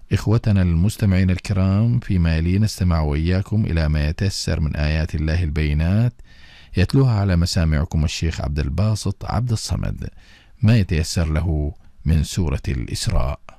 إخوتنا المستمعين الكرام، فيما يلي نستمع وإياكم إلى ما يتيسر من آيات الله البينات يتلوها على مسامعكم الشيخ عبد الباسط عبد الصمد، ما يتيسر له من سورة الإسراء.